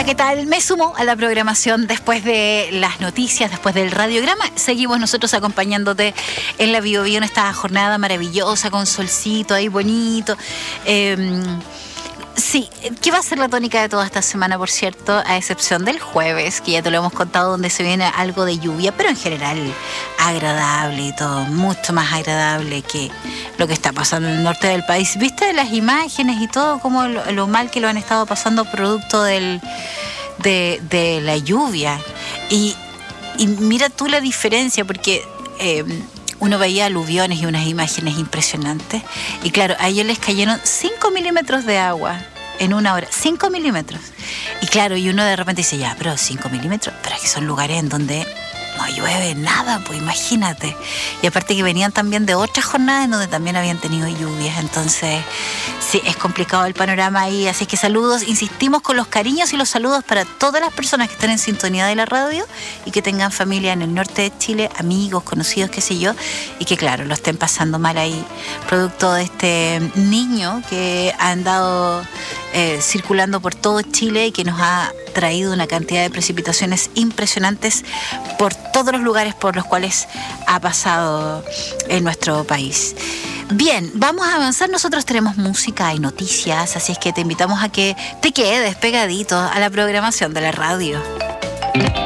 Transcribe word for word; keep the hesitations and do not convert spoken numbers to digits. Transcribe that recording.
¿qué tal? Me sumo a la programación después de las noticias, después del radiograma. Seguimos nosotros acompañándote en la Bio Bio en esta jornada maravillosa, con solcito ahí bonito. Eh, sí, ¿qué va a ser la tónica de toda esta semana, por cierto? A excepción del jueves, que ya te lo hemos contado, donde se viene algo de lluvia, pero en general agradable y todo, mucho más agradable que lo que está pasando en el norte del país. ¿Viste las imágenes y todo, como lo, lo mal que lo han estado pasando producto del, de, de la lluvia? Y, y mira tú la diferencia, porque eh, uno veía aluviones y unas imágenes impresionantes. Y claro, a ellos les cayeron cinco milímetros de agua en una hora. cinco milímetros. Y claro, y uno de repente dice, ya, pero cinco milímetros, pero es que son lugares en donde no llueve nada, pues imagínate. Y aparte que venían también de otras jornadas en donde también habían tenido lluvias. Entonces, sí, es complicado el panorama ahí. Así que saludos, insistimos con los cariños y los saludos para todas las personas que están en sintonía de la radio y que tengan familia en el norte de Chile, amigos, conocidos, qué sé yo, y que claro, lo estén pasando mal ahí, producto de este niño que ha andado eh, circulando por todo Chile y que nos ha traído una cantidad de precipitaciones impresionantes por todos los lugares por los cuales ha pasado en nuestro país. Bien, vamos a avanzar. Nosotros tenemos música y noticias, así es que te invitamos a que te quedes pegadito a la programación de la radio.